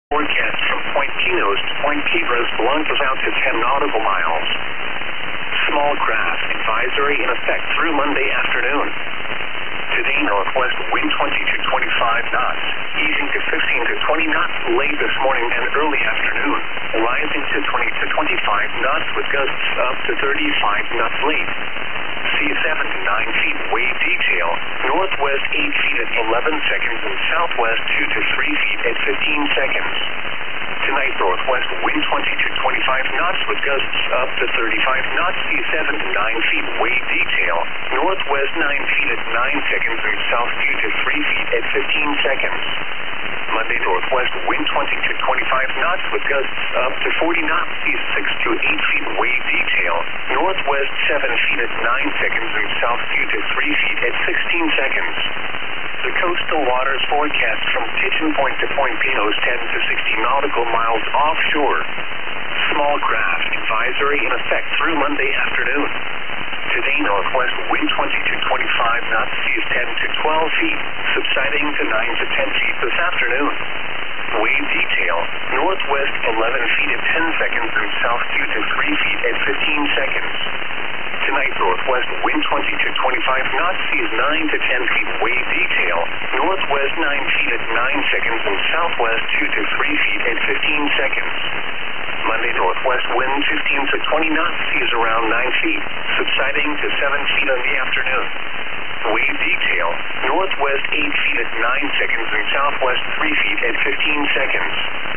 Forecast from Point Pinos to Point Piedras Blancas out to 10 nautical miles. Small craft advisory in effect through Monday afternoon. Today, northwest wind 20 to 25 knots, easing to 15 to 20 knots late this morning and early afternoon, rising to 20 to 25 knots with gusts up to 35 knots late. Sea 7 to 9 feet wave detail, northwest 8 feet at 11 seconds and southwest 2 to 3 feet at 15 seconds. Tonight, northwest wind 20 to 25 knots with gusts up to 35 knots, sea 7 to 9 feet wave detail, northwest 9 feet at 9 seconds and south 2 to 3 feet at 15 seconds. Monday, northwest wind 20 to 25 knots with gusts up to 40 knots, sea 6 to 8 feet wave detail, northwest 7 feet at 9 seconds and south 2 to 3 feet at 16 seconds. The coastal waters forecast from Pigeon Point to Point Pinos 10 to 60 nautical miles offshore. Small craft advisory in effect through Monday afternoon. Today, northwest wind 20 to 25 knots, seas 10 to 12 feet, subsiding to 9 to 10 feet this afternoon. Wave detail, northwest 11 feet at 10 seconds and south 2 to 3 feet at 15 seconds. Tonight, northwest wind 20 to 25 knots, seas 9 to 10 feet wave detail, northwest 9 feet at 9 seconds and southwest 2 to 3 feet at 15 seconds. Monday, northwest wind 15 to 20 knots, seas around 9 feet, subsiding to 7 feet in the afternoon. Wave detail, northwest 8 feet at 9 seconds and southwest 3 feet at 15 seconds.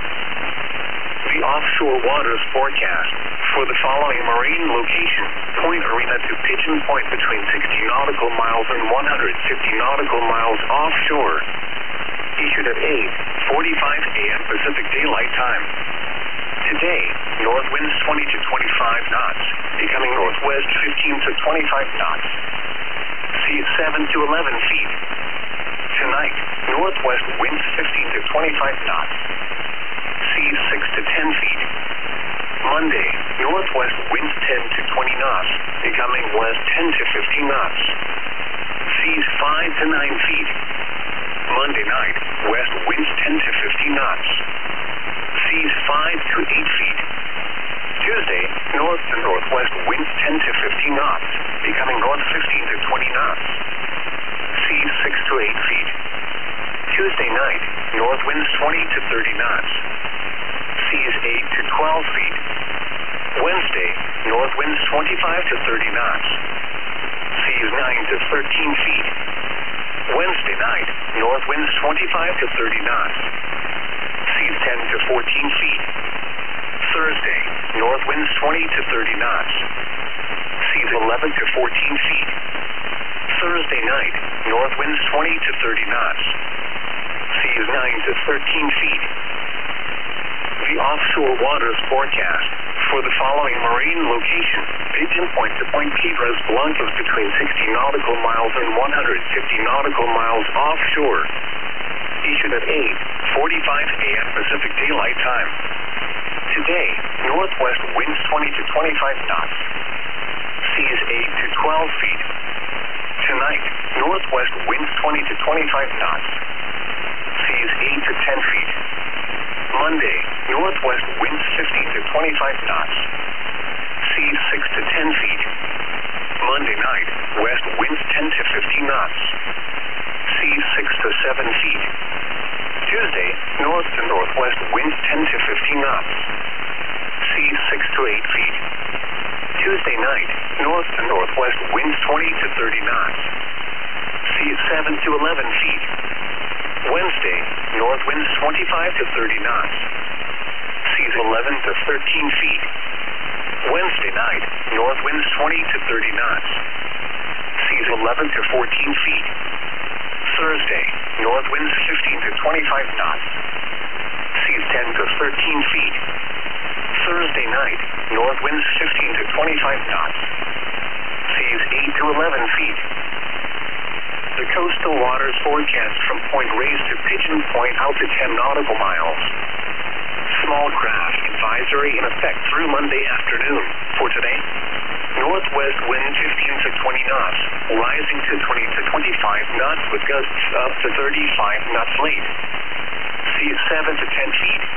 The offshore waters forecast for the following marine location: Point Arena to Pigeon Point between 60 nautical miles and 150 nautical miles offshore. Issued at 8:45 a.m. Pacific Daylight Time. Today, north winds 20 to 25 knots, becoming northwest 15 to 25 knots. Sea 7 to 11 feet. Tonight, northwest winds 15 to 25 knots. Seas 6 to 10 feet. Monday, northwest winds 10 to 20 knots, becoming west 10 to 15 knots. Seas 5 to 9 feet. Monday night, west winds 10 to 15 knots. Seas 5 to 8 feet. Tuesday, north to northwest winds 10 to 15 knots, becoming north 15 to 20 knots. Seas 6 to 8 feet. Tuesday night, north winds 20 to 30 knots. Seas 8 to 12 feet. Wednesday, north winds 25 to 30 knots. Seas 9 to 13 feet. Wednesday night, north winds 25 to 30 knots. Seas 10 to 14 feet. Thursday, north winds 20 to 30 knots. Seas 11 to 14 feet. Thursday night, north winds 20 to 30 knots. Seas 9 to 13 feet. The offshore waters forecast for the following marine location: Pigeon Point to Point Piedras Blancas between 60 nautical miles and 150 nautical miles offshore. Issued at 8:45 a.m. Pacific Daylight Time. Today, northwest winds 20 to 25 knots. Seas 8 to 12 feet. Tonight, northwest winds 20 to 25 knots. Seas 8 to 10 feet. Monday, northwest winds 15 to 25 knots. Seas 6 to 10 feet. Monday night, west winds 10 to 15 knots. Seas 6 to 7 feet. Tuesday, north to northwest winds 10 to 15 knots. Seas 6 to 8 feet. Tuesday night, north to northwest winds 20 to 30 knots. Seas 7 to 11 feet. Wednesday, north winds 25 to 30 knots. Seas 11 to 13 feet. Wednesday night, north winds 20 to 30 knots. Seas 11 to 14 feet. Thursday, north winds 15 to 25 knots. Seas 10 to 13 feet. Thursday night, north winds 15 to 25 knots. Seas 8 to 11 feet. The coastal waters forecast from Point Reyes to Pigeon Point out to 10 nautical miles. Small craft advisory in effect through Monday afternoon. For today, northwest wind 15 to 20 knots, rising to 20 to 25 knots with gusts up to 35 knots late. Seas 7 to 10 feet.